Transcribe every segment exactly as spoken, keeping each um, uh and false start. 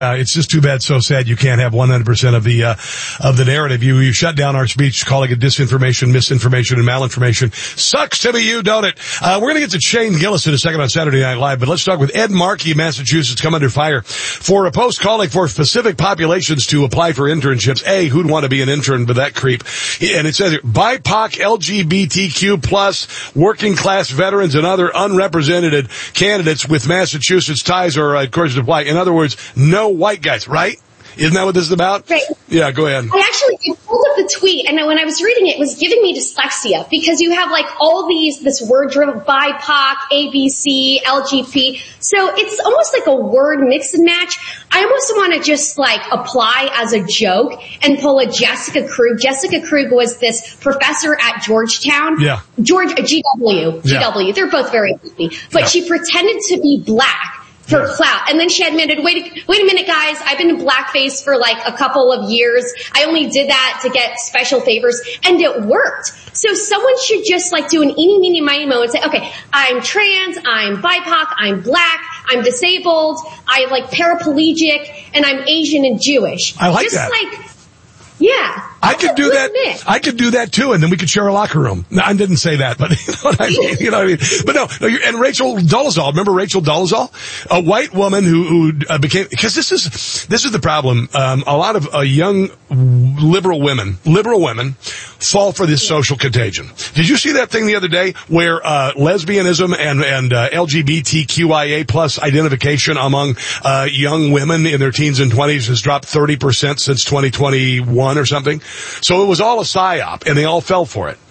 Uh, it's just too bad, so sad you can't have one hundred percent of the, uh, of the narrative. You, you shut down our speech, calling it disinformation, misinformation, and malinformation. Sucks to be you, don't it? Uh, we're gonna get to Shane Gillis in a second on Saturday Night Live, but let's talk with Ed Markey, Massachusetts, come under fire for a post calling for specific populations to apply for internships. A, who'd want to be an intern with that creep? And it says here, B I P O C, L G B T Q plus, working class veterans, and other unrepresented candidates with Massachusetts ties or, uh, of course, apply. In other words, no white guys, right? Isn't that what this is about? Right. Yeah, go ahead. I actually pulled up the tweet, and when I was reading it, it was giving me dyslexia, because you have like all these, this word driven, B I P O C, A B C, L G P. So it's almost like a word mix and match. I almost want to just like apply as a joke and pull a Jessica Krug. Jessica Krug was this professor at Georgetown. Yeah. George, G W. G W. Yeah. They're both very happy. But yeah. She pretended to be black for clout. And then she admitted, wait, wait a minute, guys, I've been in blackface for like a couple of years. I only did that to get special favors, and it worked. So someone should just like do an eeny, meeny, miny, mo and say, okay, I'm trans, I'm B I P O C, I'm black, I'm disabled, I'm like paraplegic, and I'm Asian and Jewish. I like just that. Like, yeah. I could do that. Mix. I could do that too, and then we could share a locker room. No, I didn't say that, but you know what I mean. You know what I mean. But no, no. You're, and Rachel Dolezal, remember Rachel Dolezal, a white woman who, who uh, became, because this is this is the problem. Um, a lot of uh, young liberal women, liberal women, fall for this social contagion. Did you see that thing the other day where uh, lesbianism and and uh, L G B T Q I A plus identification among uh, young women in their teens and twenties has dropped thirty percent since twenty twenty-one or something? So it was all a psyop, and they all fell for it.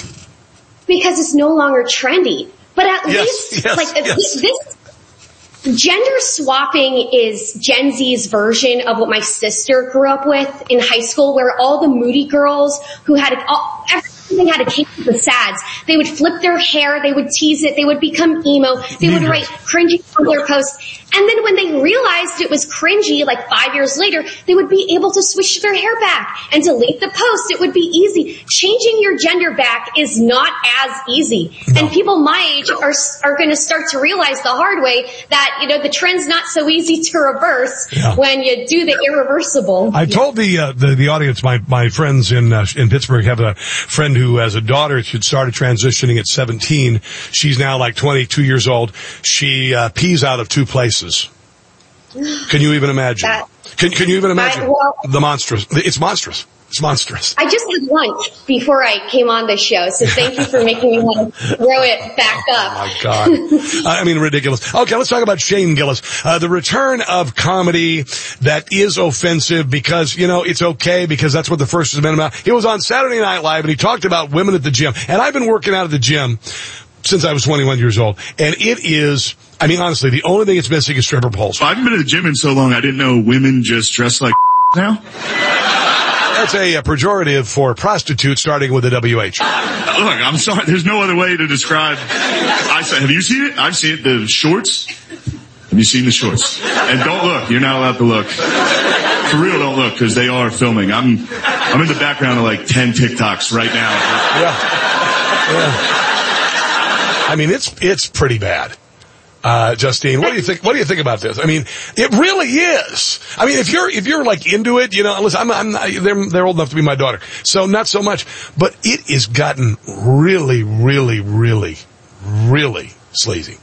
Because it's no longer trendy. But at yes, least, yes, like, yes. this, gender swapping is Gen Z's version of what my sister grew up with in high school, where all the moody girls who had, all, everything had a case of the sads. They would flip their hair, they would tease it, they would become emo, they would write cringy Tumblr posts. And then when they realized it was cringy, like five years later, they would be able to switch their hair back and delete the post. It would be easy. Changing your gender back is not as easy. No. And people my age are are going to start to realize the hard way that, you know, the trend's not so easy to reverse yeah. when you do the irreversible. I told the uh, the, the audience, my my friends in uh, in Pittsburgh have a friend who has a daughter. She started transitioning at seventeen. She's now like twenty-two years old. She uh, pees out of two places. Can you even imagine? That, can, can you even imagine? I, well, the monstrous. It's monstrous. It's monstrous. I just had lunch before I came on the show, so thank you for making me want to throw it back up. Oh, my God. I mean, ridiculous. Okay, let's talk about Shane Gillis. Uh, the return of comedy that is offensive because, you know, it's okay because that's what the first has been about. He was on Saturday Night Live, and he talked about women at the gym. And I've been working out at the gym since I was twenty-one years old. And it is, I mean, honestly, the only thing it's missing is stripper poles. I haven't been to the gym in so long, I didn't know women just dress like now. That's a, a pejorative for prostitutes starting with a W H. Look, I'm sorry. There's no other way to describe. I say, have you seen it? I've seen it. The shorts. Have you seen the shorts? And don't look. You're not allowed to look. For real, don't look, because they are filming. I'm, I'm in the background of like ten TikToks right now. Yeah. Yeah. I mean, it's, it's pretty bad. Uh, Justine, what do you think, what do you think about this? I mean, it really is. I mean, if you're, if you're like into it, you know, listen, I'm, I'm not, they're, they're old enough to be my daughter. So not so much, but it has gotten really, really, really, really sleazy.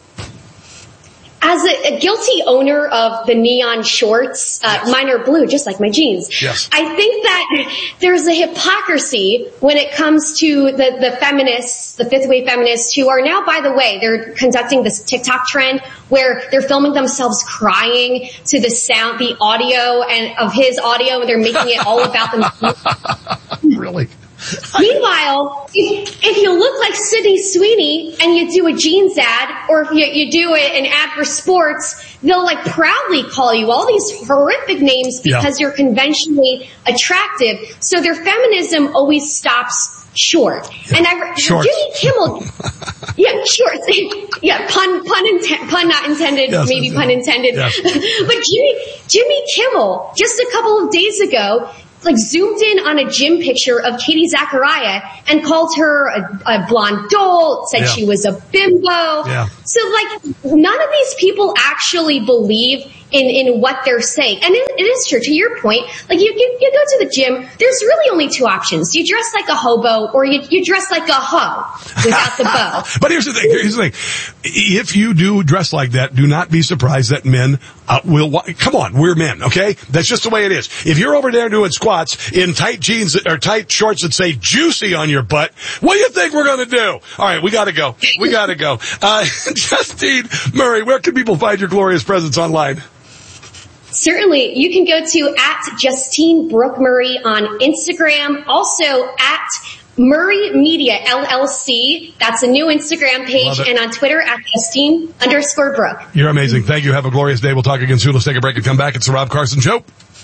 As a, a guilty owner of the neon shorts, uh, yes. Mine are blue, just like my jeans. Yes. I think that there's a hypocrisy when it comes to the, the feminists, the fifth wave feminists, who are now, by the way, they're conducting this TikTok trend where they're filming themselves crying to the sound, the audio and of his audio, and they're making it all about themselves. Really? Meanwhile, if, if you look like Sydney Sweeney and you do a jeans ad, or if you, you do a, an ad for sports, they'll like proudly call you all these horrific names because yeah. you're conventionally attractive. So their feminism always stops short. Yeah. And I, short. Jimmy Kimmel, yeah, short, yeah, pun, pun, inten- pun not intended, yes, maybe pun intended. Yes. But Jimmy, Jimmy Kimmel, just a couple of days ago, like zoomed in on a gym picture of Katie Zachariah and called her a, a blonde doll, said yeah. she was a bimbo. Yeah. So like none of these people actually believe in, in what they're saying. And it, it is true, to your point, like you, you, you go to the gym, there's really only two options. You dress like a hobo or you, you dress like a hoe without the bow. But here's the thing, here's the thing. If you do dress like that, do not be surprised that men uh, will, wa- come on, we're men, okay? That's just the way it is. If you're over there doing squats in tight jeans that, or tight shorts that say juicy on your butt, what do you think we're gonna do? All right, we gotta go. We gotta go. Uh, Justine Murray, where can people find your glorious presence online? Certainly. You can go to at Justine Brooke Murray on Instagram. Also at Murray Media L L C. That's a new Instagram page. And on Twitter at Justine underscore Brooke. You're amazing. Thank you. Have a glorious day. We'll talk again soon. Let's take a break and come back. It's the Rob Carson Show.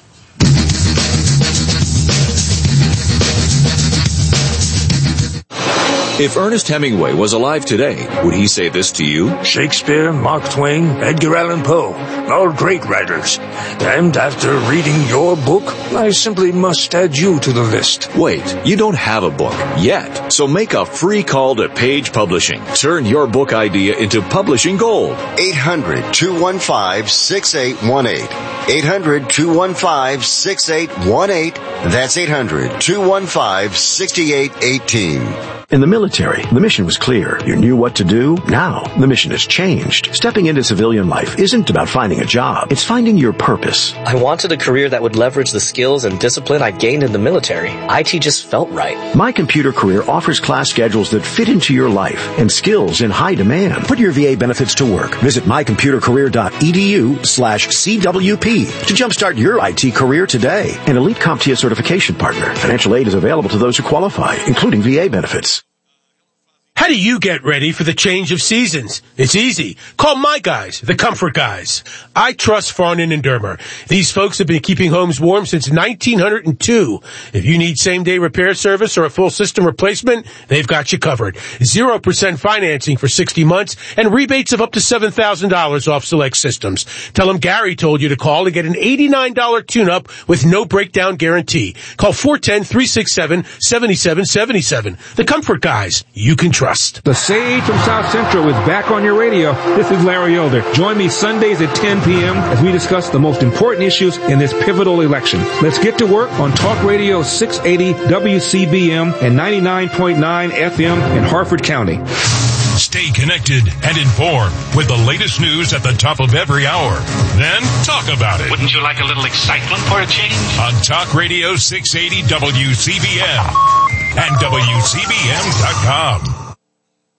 If Ernest Hemingway was alive today, would he say this to you? Shakespeare, Mark Twain, Edgar Allan Poe, all great writers. And after reading your book, I simply must add you to the list. Wait, you don't have a book yet. So make a free call to Page Publishing. Turn your book idea into publishing gold. eight hundred, two one five, six eight one eight. eight hundred, two one five, six eight one eight. That's eight hundred, two one five, six eight one eight. In the military, the mission was clear. You knew what to do. Now, the mission has changed. Stepping into civilian life isn't about finding a job. It's finding your purpose. I wanted a career that would leverage the skills and discipline I gained in the military. I T just felt right. My Computer Career offers class schedules that fit into your life and skills in high demand. Put your V A benefits to work. Visit mycomputercareer.edu slash CWP to jumpstart your I T career today. An Elite CompTIA certification partner. Financial aid is available to those who qualify, including V A benefits. How do you get ready for the change of seasons? It's easy. Call my guys, the Comfort Guys. I trust Farnan and Dermer. These folks have been keeping homes warm since nineteen oh two. If you need same-day repair service or a full system replacement, they've got you covered. Zero percent financing for sixty months and rebates of up to seven thousand dollars off select systems. Tell them Gary told you to call to get an eighty-nine dollars tune-up with no breakdown guarantee. Call four one zero, three six seven, seven seven seven seven. The Comfort Guys. You can trust. The Sage from South Central is back on your radio. This is Larry Elder. Join me Sundays at ten p.m. as we discuss the most important issues in this pivotal election. Let's get to work on Talk Radio six eighty W C B M and ninety-nine point nine F M in Harford County. Stay connected and informed with the latest news at the top of every hour. Then talk about it. Wouldn't you like a little excitement for a change? On Talk Radio six eighty W C B M and W C B M dot com.